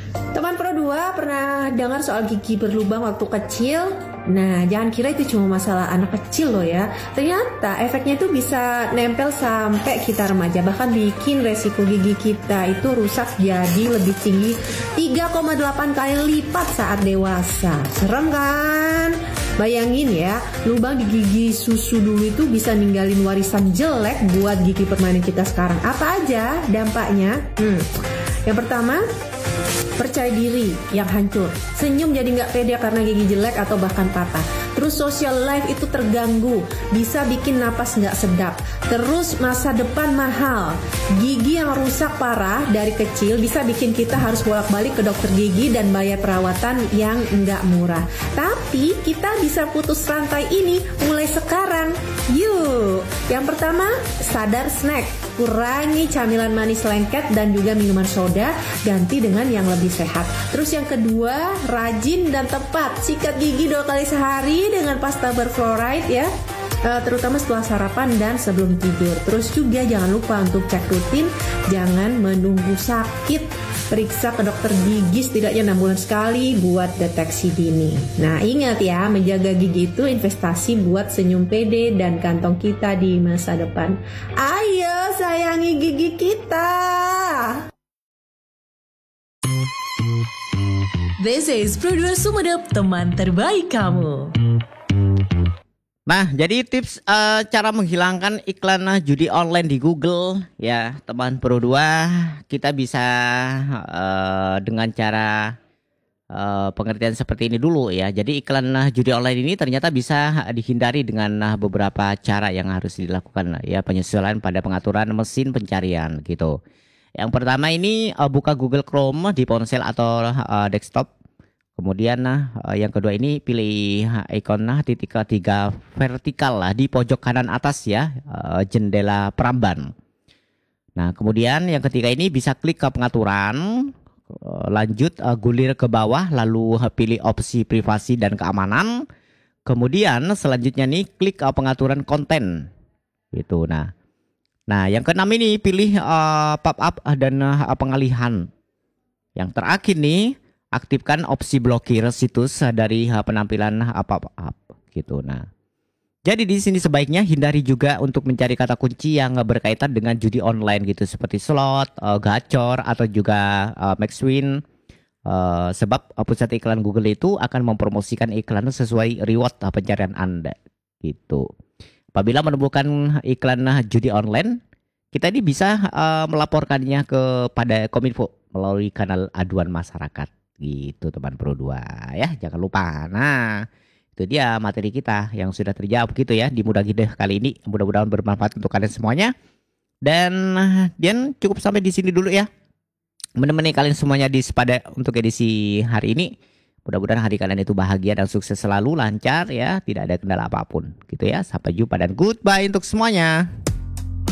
Teman Pro 2 pernah dengar soal gigi berlubang waktu kecil? Nah, jangan kira itu cuma masalah anak kecil loh ya. Ternyata efeknya itu bisa nempel sampai kita remaja, bahkan bikin resiko gigi kita itu rusak jadi lebih tinggi 3,8 kali lipat saat dewasa. Serem kan? Bayangin ya, lubang di gigi susu dulu itu bisa ninggalin warisan jelek buat gigi permanen kita sekarang. Apa aja dampaknya? Yang pertama, percaya diri yang hancur, senyum jadi nggak pede karena gigi jelek atau bahkan patah. Terus social life itu terganggu, bisa bikin napas nggak sedap. Terus masa depan mahal, gigi yang rusak parah dari kecil bisa bikin kita harus bolak-balik ke dokter gigi dan bayar perawatan yang nggak murah. Tapi kita bisa putus rantai ini mulai sekarang. Yuk, yang pertama, sadar snack. Kurangi camilan manis lengket dan juga minuman soda, ganti dengan yang lebih sehat. Terus yang kedua, rajin dan tepat sikat gigi 2 kali sehari dengan pasta berfluoride ya, terutama setelah sarapan dan sebelum tidur. Terus juga jangan lupa untuk cek rutin, jangan menunggu sakit. Periksa ke dokter gigi setidaknya 6 bulan sekali buat deteksi dini. Nah ingat ya, menjaga gigi itu investasi buat senyum pede dan kantong kita di masa depan. Ayo sayangi gigi kita. This is Pro2 Sumedep, teman terbaik kamu. Nah, jadi tips cara menghilangkan iklan judi online di Google ya, teman Pro 2, kita bisa dengan cara pengertian seperti ini dulu ya. Jadi iklan judi online ini ternyata bisa dihindari dengan beberapa cara yang harus dilakukan ya, penyesuaian pada pengaturan mesin pencarian gitu. Yang pertama ini buka Google Chrome di ponsel atau desktop. Kemudian yang kedua ini pilih ikon titik 3 vertikal di pojok kanan atas ya, jendela peramban. Nah kemudian yang ketiga ini bisa klik ke pengaturan, lanjut gulir ke bawah, lalu pilih opsi privasi dan keamanan. Kemudian selanjutnya nih klik pengaturan konten gitu. Nah yang keenam ini pilih pop-up dan pengalihan. Yang terakhir nih, aktifkan opsi blokir situs dari penampilan pop-up gitu. Nah, jadi di sini sebaiknya hindari juga untuk mencari kata kunci yang berkaitan dengan judi online gitu, seperti slot, gacor atau juga max win. Sebab pusat iklan Google itu akan mempromosikan iklan sesuai reward pencarian Anda gitu. Apabila menemukan iklan judi online, kita ini bisa melaporkannya kepada Kominfo melalui kanal aduan masyarakat. Gitu teman Pro 2 ya, jangan lupa. Nah itu dia materi kita yang sudah terjawab gitu ya di Mudah Gede kali ini. Mudah-mudahan bermanfaat untuk kalian semuanya. Dan cukup sampai di sini dulu ya, menemani kalian semuanya pada untuk edisi hari ini. Mudah-mudahan hari kalian itu bahagia dan sukses selalu, lancar ya, tidak ada kendala apapun gitu ya. Sampai jumpa dan goodbye untuk semuanya.